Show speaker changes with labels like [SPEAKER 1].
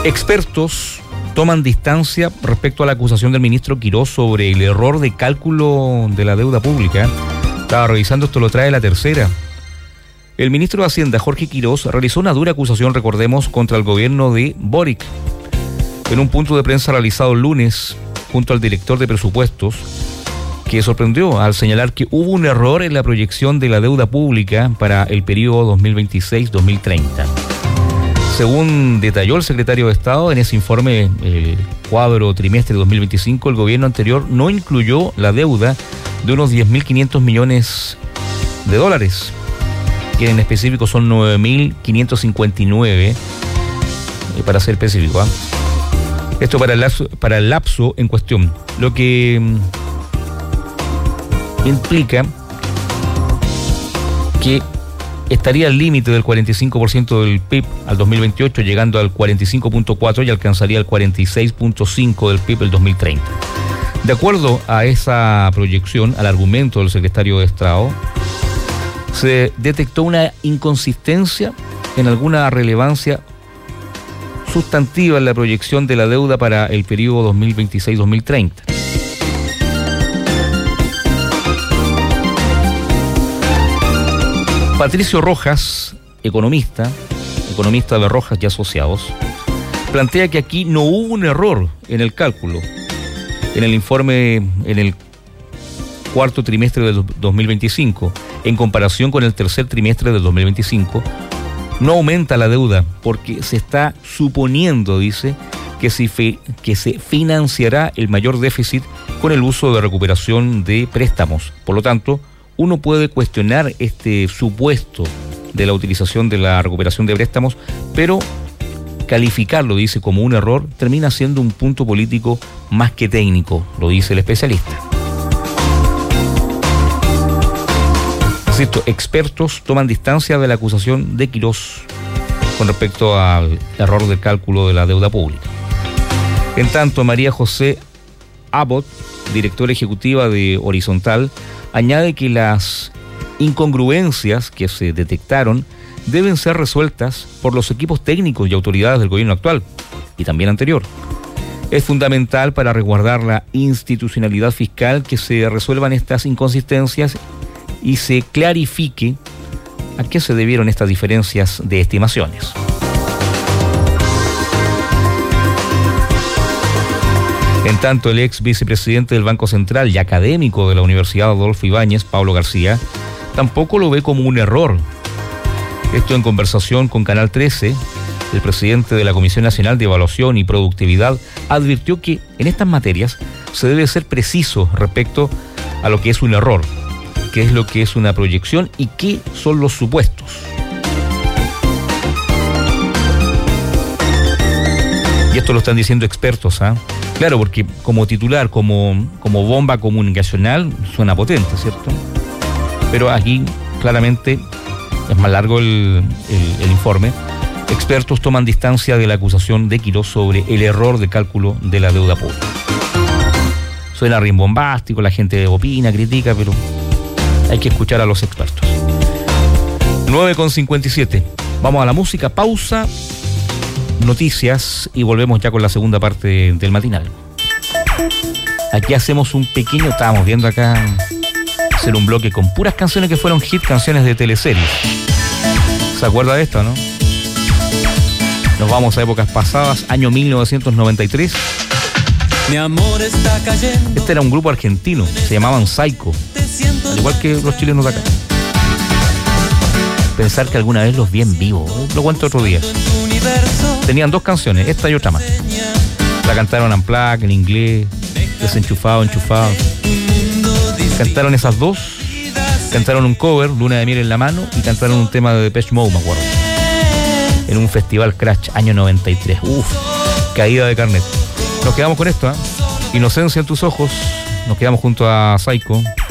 [SPEAKER 1] Expertos toman distancia respecto a la acusación del ministro Quirós sobre el error de cálculo de la deuda pública. Estaba revisando, esto lo trae La Tercera. El ministro de Hacienda, Jorge Quirós, realizó una dura acusación, recordemos, contra el gobierno de Boric. En un punto de prensa realizado el lunes, junto al director de presupuestos, que sorprendió al señalar que hubo un error en la proyección de la deuda pública para el periodo 2026-2030. Según detalló el secretario de Estado en ese informe, el cuadro trimestre de 2025, el gobierno anterior no incluyó la deuda de unos 10.500 millones de dólares, que en específico son 9.559, para ser específico. Esto para el lapso en cuestión, lo que implica que estaría al límite del 45% del PIB al 2028, llegando al 45.4% y alcanzaría el 46.5% del PIB el 2030. De acuerdo a esa proyección, al argumento del secretario de Estado, se detectó una inconsistencia en alguna relevancia sustantiva en la proyección de la deuda para el periodo 2026-2030. Patricio Rojas, economista de Rojas y Asociados, plantea que aquí no hubo un error en el cálculo. En el informe, en el cuarto trimestre del 2025, en comparación con el tercer trimestre del 2025, no aumenta la deuda porque se está suponiendo, dice, que se financiará el mayor déficit con el uso de recuperación de préstamos. Por lo tanto, uno puede cuestionar este supuesto de la utilización de la recuperación de préstamos, pero calificarlo, dice, como un error termina siendo un punto político más que técnico, lo dice el especialista. Insisto, expertos toman distancia de la acusación de Quirós con respecto al error de cálculo de la deuda pública. En tanto, María José Abbott, directora ejecutiva de Horizontal, añade que las incongruencias que se detectaron deben ser resueltas por los equipos técnicos y autoridades del gobierno actual y también anterior. Es fundamental para resguardar la institucionalidad fiscal que se resuelvan estas inconsistencias y se clarifique a qué se debieron estas diferencias de estimaciones. En tanto, el ex vicepresidente del Banco Central y académico de la Universidad Adolfo Ibáñez, Pablo García, tampoco lo ve como un error. Esto en conversación con Canal 13, el presidente de la Comisión Nacional de Evaluación y Productividad advirtió que en estas materias se debe ser preciso respecto a lo que es un error, qué es lo que es una proyección y qué son los supuestos. Y esto lo están diciendo expertos, ¿ah? Claro, porque como titular, como bomba comunicacional, suena potente, ¿cierto? Pero aquí, claramente, es más largo el informe. Expertos toman distancia de la acusación de Quirós sobre el error de cálculo de la deuda pública. Suena rimbombástico, la gente opina, critica, pero hay que escuchar a los expertos. 9:57. Vamos a la música, pausa, noticias y volvemos ya con la segunda parte del matinal. Aquí hacemos un pequeño, estábamos viendo acá, hacer un bloque con puras canciones que fueron hit, canciones de teleseries. ¿Se acuerda de esto, no? Nos vamos a épocas pasadas, año 1993.
[SPEAKER 2] Mi amor está cayendo.
[SPEAKER 1] Este era un grupo argentino, se llamaban Psycho, al igual que los chilenos de acá. Pensar que alguna vez los vi en vivo, lo cuento otro día. Tenían dos canciones, esta y otra más. La cantaron unplugged, en inglés, desenchufado, enchufado. Cantaron esas dos, cantaron un cover, Luna de Miel en la Mano, y cantaron un tema de Depeche Mode, me acuerdo. En un festival Crash, año 93. Caída de carnet. Nos quedamos con esto, ¿eh? Inocencia en tus ojos. Nos quedamos junto a Psycho.